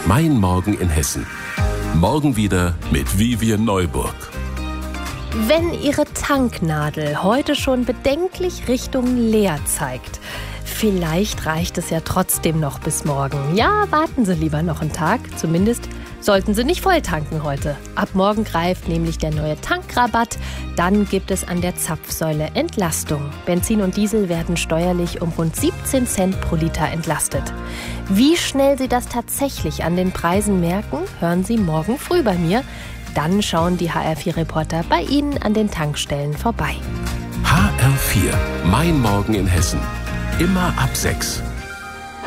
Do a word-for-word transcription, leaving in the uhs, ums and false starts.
Mein Morgen in Hessen. Morgen wieder mit Vivian Neuburg. Wenn Ihre Tanknadel heute schon bedenklich Richtung leer zeigt, vielleicht reicht es ja trotzdem noch bis morgen. Ja, warten Sie lieber noch einen Tag. Zumindest sollten Sie nicht voll tanken heute. Ab morgen greift nämlich der neue Tankrabatt. Dann gibt es an der Zapfsäule Entlastung. Benzin und Diesel werden steuerlich um rund siebzehn Cent pro Liter entlastet. Wie schnell Sie das tatsächlich an den Preisen merken, hören Sie morgen früh bei mir. Dann schauen die H R vier Reporter bei Ihnen an den Tankstellen vorbei. H R vier. Mein Morgen in Hessen. Immer ab sechs.